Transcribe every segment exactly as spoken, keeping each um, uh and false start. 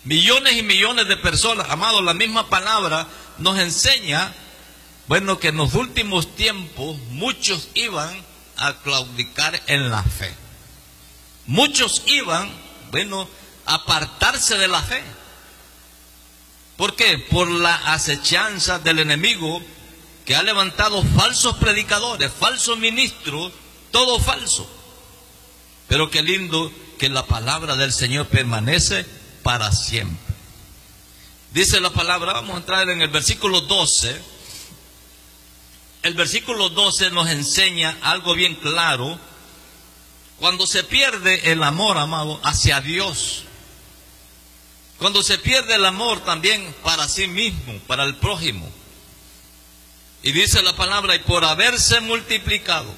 Millones y millones de personas, amados, la misma palabra nos enseña, bueno, que en los últimos tiempos muchos iban a claudicar en la fe. Muchos iban, bueno, a apartarse de la fe. ¿Por qué? Por la acechanza del enemigo, que ha levantado falsos predicadores, falsos ministros, todo falso. Pero qué lindo que la palabra del Señor permanece para siempre. Dice la palabra, vamos a entrar en el versículo doce. El versículo doce nos enseña algo bien claro. Cuando se pierde el amor, amado, hacia Dios, cuando se pierde el amor también para sí mismo, para el prójimo. Y dice la palabra, y por haberse multiplicado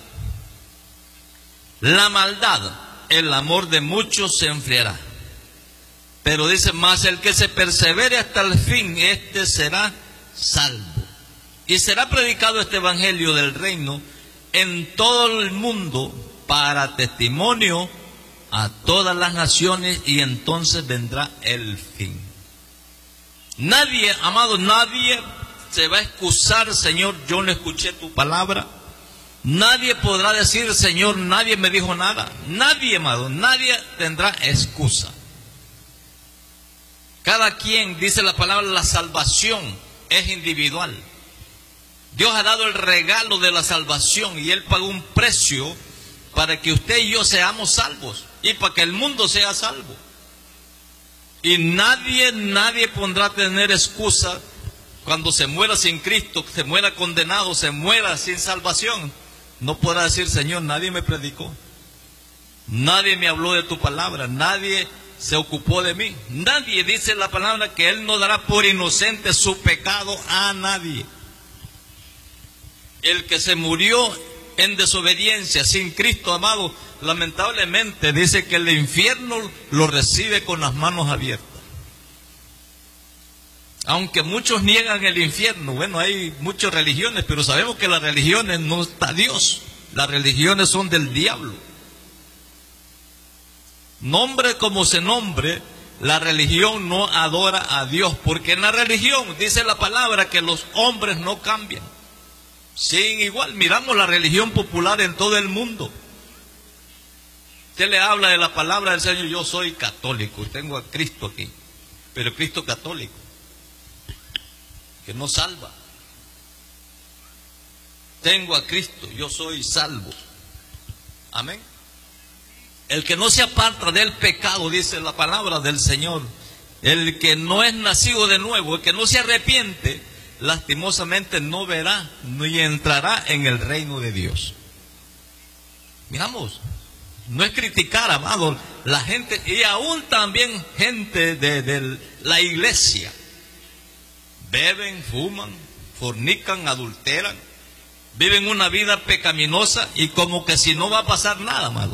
la maldad, el amor de muchos se enfriará. Pero dice, más el que se persevere hasta el fin, este será salvo. Y será predicado este evangelio del reino en todo el mundo para testimonio a todas las naciones, y entonces vendrá el fin. Nadie, amado, nadie se va a excusar, Señor, yo no escuché tu palabra. Nadie podrá decir, Señor, nadie me dijo nada. Nadie, amado, nadie tendrá excusa. Cada quien, dice la palabra, la salvación es individual. Dios ha dado el regalo de la salvación y Él pagó un precio para que usted y yo seamos salvos y para que el mundo sea salvo. Y nadie, nadie pondrá tener excusa cuando se muera sin Cristo, se muera condenado, se muera sin salvación. No podrá decir, Señor, nadie me predicó, nadie me habló de tu palabra, nadie se ocupó de mí. Nadie, dice la palabra, que Él no dará por inocente su pecado a nadie. El que se murió en desobediencia sin Cristo, amado, lamentablemente dice que el infierno lo recibe con las manos abiertas. Aunque muchos niegan el infierno, bueno, hay muchas religiones, pero sabemos que las religiones no está Dios, las religiones son del diablo. Nombre como se nombre, la religión no adora a Dios, porque en la religión dice la palabra que los hombres no cambian. Siguen igual. Miramos la religión popular en todo el mundo. Usted le habla de la palabra del Señor, yo soy católico y tengo a Cristo aquí, pero Cristo católico, que no salva. Tengo a Cristo, yo soy salvo. Amén. El que no se aparta del pecado, dice la palabra del Señor, el que no es nacido de nuevo, el que no se arrepiente, lastimosamente no verá ni entrará en el reino de Dios. Miramos, no es criticar, amado, la gente, y aún también gente de, de la iglesia, beben, fuman, fornican, adulteran, viven una vida pecaminosa y como que si no va a pasar nada, amado.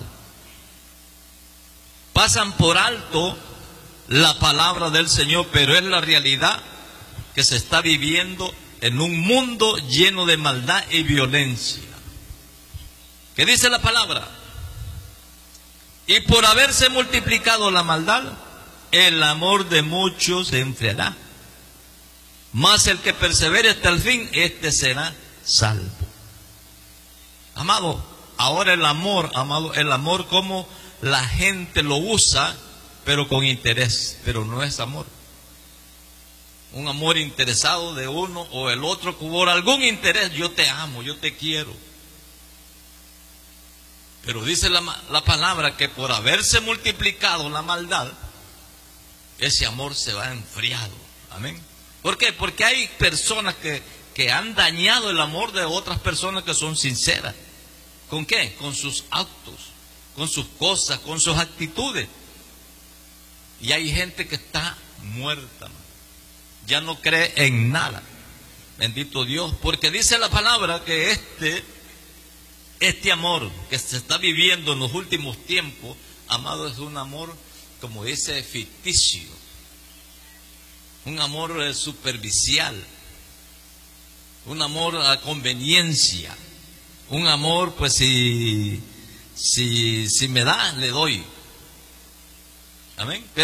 Pasan por alto la palabra del Señor, pero es la realidad que se está viviendo en un mundo lleno de maldad y violencia. ¿Qué dice la palabra? Y por haberse multiplicado la maldad, el amor de muchos se enfriará. Mas el que persevere hasta el fin, este será salvo. Amado, ahora el amor, amado, el amor como la gente lo usa, pero con interés, pero no es amor. Un amor interesado de uno o el otro por algún interés. Yo te amo, yo te quiero. Pero dice la, la palabra que por haberse multiplicado la maldad, ese amor se va enfriado. Amén. ¿Por qué? Porque hay personas que, que han dañado el amor de otras personas que son sinceras. ¿Con qué? Con sus actos, con sus cosas, con sus actitudes. Y hay gente que está muerta, ya no cree en nada. Bendito Dios, porque dice la palabra que este, este amor que se está viviendo en los últimos tiempos, amado, es un amor, como dice, ficticio, un amor eh, superficial, un amor a conveniencia, un amor, pues si, si, si me da, le doy. Amén.